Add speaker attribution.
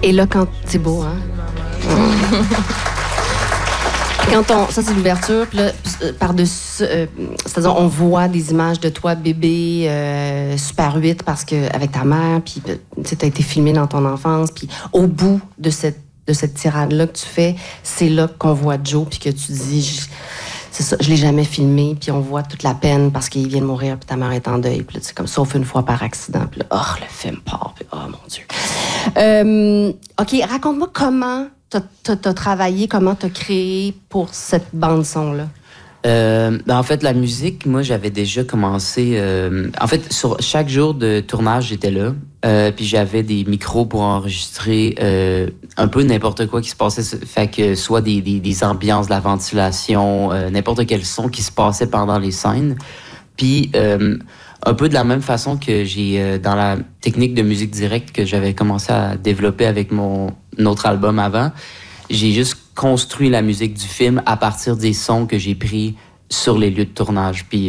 Speaker 1: Et là, quand... C'est beau, hein? Ça, c'est l'ouverture, puis là, par-dessus, c'est-à-dire, on voit des images de toi, bébé, Super 8, parce que, avec ta mère, puis, tu sais, t'as été filmé dans ton enfance, puis au bout de cette tirade-là que tu fais, c'est là qu'on voit Joe, puis que tu dis, c'est ça, je l'ai jamais filmé, puis on voit toute la peine parce qu'il vient de mourir, puis ta mère est en deuil, puis là, c'est comme, sauf une fois par accident, puis là, le film part, puis oh mon Dieu. OK, raconte-moi comment t'as travaillé, comment t'as créé pour cette bande-son-là?
Speaker 2: En fait, la musique, moi, j'avais déjà commencé... en fait, sur chaque jour de tournage, j'étais là. Puis j'avais des micros pour enregistrer un peu n'importe quoi qui se passait. Fait que soit des ambiances, de la ventilation, n'importe quel son qui se passait pendant les scènes. Puis un peu de la même façon que j'ai dans la technique de musique directe que j'avais commencé à développer avec mon autre album avant, j'ai juste construit la musique du film à partir des sons que j'ai pris sur les lieux de tournage. Puis